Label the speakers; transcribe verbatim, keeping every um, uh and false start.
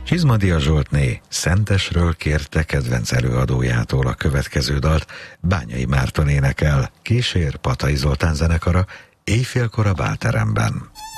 Speaker 1: Csizmadia Zsoltné Szentesről kérte kedvenc előadójától a következő dalt, Bányai Márton énekel, kísér Patay Zoltán zenekara, Éjfélkor a bálteremben.